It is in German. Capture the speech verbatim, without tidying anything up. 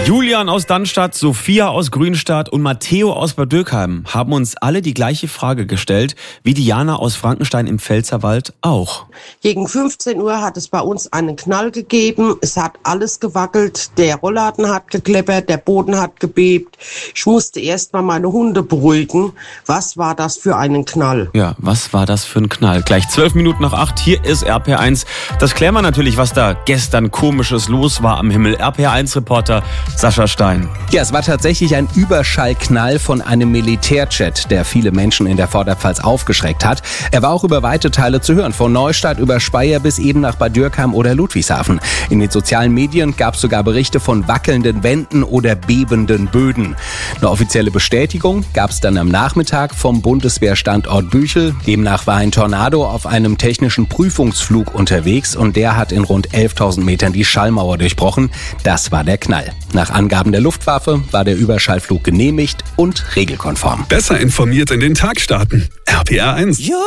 Julian aus Dannstadt, Sophia aus Grünstadt und Matteo aus Bad Dürkheim haben uns alle die gleiche Frage gestellt, wie Diana aus Frankenstein im Pfälzerwald auch. Gegen fünfzehn Uhr hat es bei uns einen Knall gegeben. Es hat alles gewackelt. Der Rollladen hat gekleppert, der Boden hat gebebt. Ich musste erst mal meine Hunde beruhigen. Was war das für einen Knall? Ja, was war das für ein Knall? Gleich zwölf Minuten nach acht, hier ist R P R eins. Das klären wir natürlich, was da gestern Komisches los war am Himmel. R P R eins-Reporter Sascha Stein. Ja, es war tatsächlich ein Überschallknall von einem Militärjet, der viele Menschen in der Vorderpfalz aufgeschreckt hat. Er war auch über weite Teile zu hören, von Neustadt über Speyer bis eben nach Bad Dürkheim oder Ludwigshafen. In den sozialen Medien gab es sogar Berichte von wackelnden Wänden oder bebenden Böden. Eine offizielle Bestätigung gab es dann am Nachmittag vom Bundeswehrstandort Büchel. Demnach war ein Tornado auf einem technischen Prüfungsflug unterwegs und der hat in rund elftausend Metern die Schallmauer durchbrochen. Das war der Knall. Nach Angaben der Luftwaffe war der Überschallflug genehmigt und regelkonform. Besser informiert in den Tag starten. R P R eins.